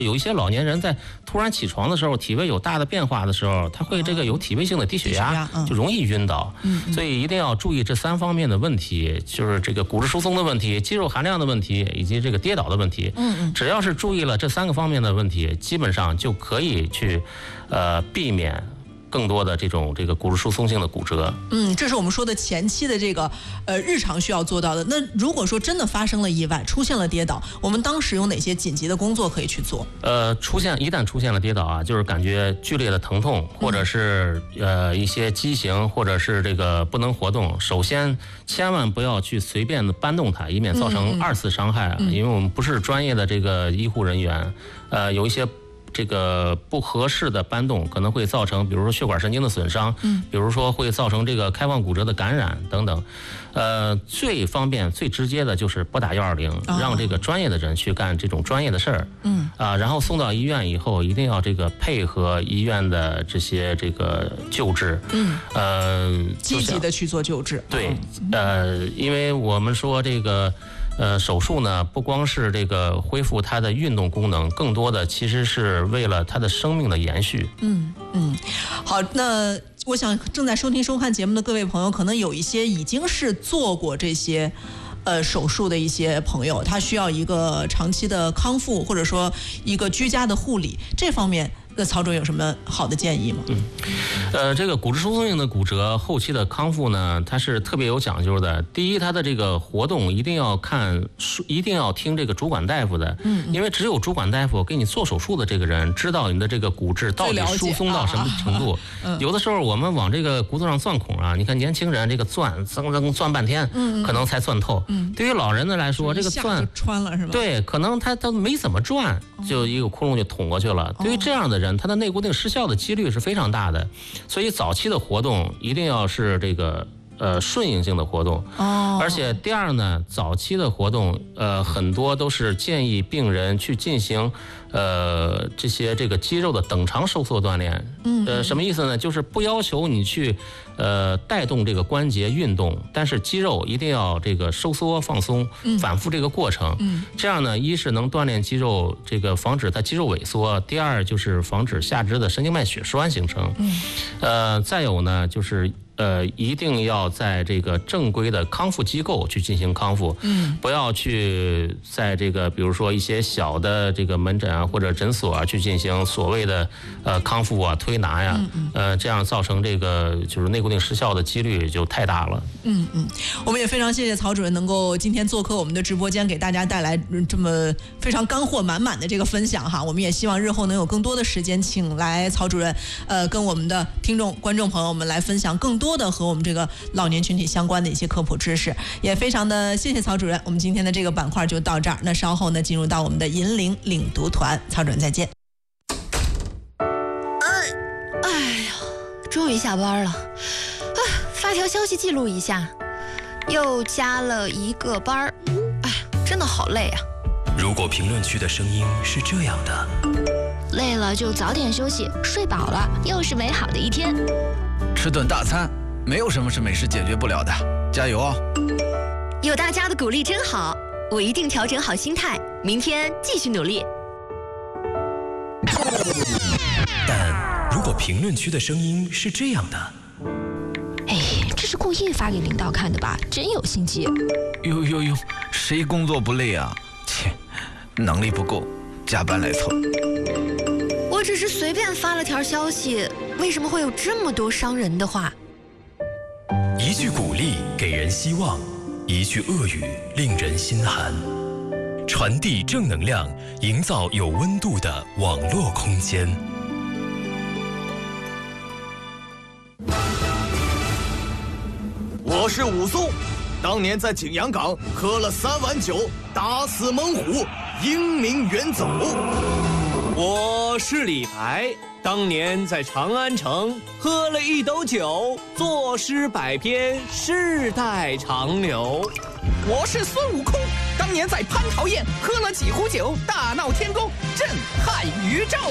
有一些老年人在突然起床的时候，体位有大的变化的时候，他会这个有体位性的低血压，就容易晕倒。所以一定要注意这3方面的问题，就是这个骨质疏松的问题、肌肉含量的问题以及这个跌倒的问题。只要是注意了这3个方面的问题，基本上就可以去避免更多的这个骨质疏松性的骨折。 这是我们说的前期的这个日常需要做到的。那如果说真的发生了意外，出现了跌倒，我们当时有哪些紧急的工作可以去做？ 一旦出现了跌倒啊，就是感觉剧烈的疼痛，或者是一些畸形，或者是这个不能活动，首先千万不要去随便的搬动它，以免造成2次伤害啊。因为我们不是专业的这个医护人员，有一些这个不合适的搬动可能会造成，比如说血管神经的损伤，比如说会造成这个开放骨折的感染等等。最方便、最直接的就是拨打120，让这个专业的人去干这种专业的事儿。然后送到医院以后，一定要这个配合医院的这些这个救治。 积极的去做救治。 对，因为我们说这个。手术呢，不光是这个恢复它的运动功能，更多的其实是为了它的生命的延续。 好，那我想正在收听收看节目的各位朋友，可能有一些已经是做过这些手术的一些朋友，他需要一个长期的康复，或者说一个居家的护理，这方面曹主任有什么好的建议吗？ 这个骨质疏松性的骨折后期的康复呢，它是特别有讲究的。第一，它的这个活动一定要听这个主管大夫的，因为只有主管大夫给你做手术的这个人知道你的这个骨质到底疏松到什么程度。有的时候我们往这个骨头上钻孔啊，你看年轻人这个钻半天，可能才钻透。对于老人的来说，这个钻穿了是吧？ 对，可能他没怎么转，就一个窟窿就捅过去了。对于这样的人，他的内固定失效的几率是非常大的。所以早期的活动一定要是这个顺应性的活动。而且第二呢，早期的活动很多都是建议病人去进行这个肌肉的等长收缩锻炼。什么意思呢？就是不要求你去带动这个关节运动，但是肌肉一定要这个收缩放松，反复这个过程。这样呢，一是能锻炼肌肉，这个防止它肌肉萎缩；第二就是防止下肢的神经脉血栓形成。再有呢，就是一定要在这个正规的康复机构去进行康复，不要去在这个比如说一些小的这个门诊啊或者诊所啊去进行所谓的康复啊推拿呀，这样造成这个就是内固定失效的几率就太大了。 我们也非常谢谢曹主任能够今天做客我们的直播间，给大家带来这么非常干货满满的这个分享哈。我们也希望日后能有更多的时间，请来曹主任跟我们的听众观众朋友们来分享更多的和我们这个老年群体相关的一些科普知识。也非常的谢谢曹主任，我们今天的这个板块就到这儿。那稍后呢，进入到我们的银领领读团，曹主任再见。 终于下班了，发条消息记录一下，又加了1个班，真的好累啊。 如果评论区的声音是这样的， 累了就早点休息，睡饱了又是美好的一天。 吃顿大餐，没有什么是美食解决不了的，加油哦！ 有大家的鼓励真好，我一定调整好心态，明天继续努力。 但如果评论区的声音是这样的， 这是故意发给领导看的吧？真有心机。 哟，谁工作不累啊？切，能力不够，加班来凑。 我只是随便发了条消息，为什么会有这么多伤人的话？ 一句鼓励给人希望，一句恶语令人心寒。传递正能量，营造有温度的网络空间。 我是武松，当年在景阳冈喝了3碗酒，打死猛虎，英名远走。 我是李白，当年在长安城喝了1斗酒，作诗百篇，世代长流。 我是孙悟空，当年在蟠桃宴喝了几壶酒，大闹天宫，震撼宇宙。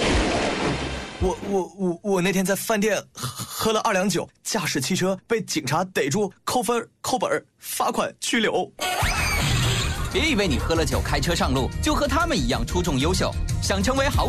我那天在饭店喝了2两酒，驾驶汽车被警察逮住，扣分扣本，罚款拘留。 别以为你喝了酒开车上路就和他们一样出众优秀，想成为好